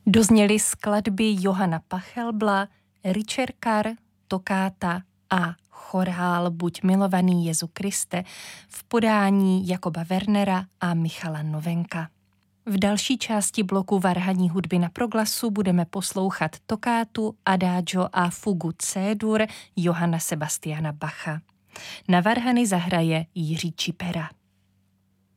Dozněly skladby Johana Pachelbla, Richard Carr, tokáta a chorál Buď milovaný Jezu Kriste v podání Jakoba Wernera a Michala Novenka. V další části bloku varhanní hudby na proglasu budeme poslouchat tokátu, adagio a fugu C-dur Johanna Sebastiana Bacha. Na varhany zahraje Jiří Čipera.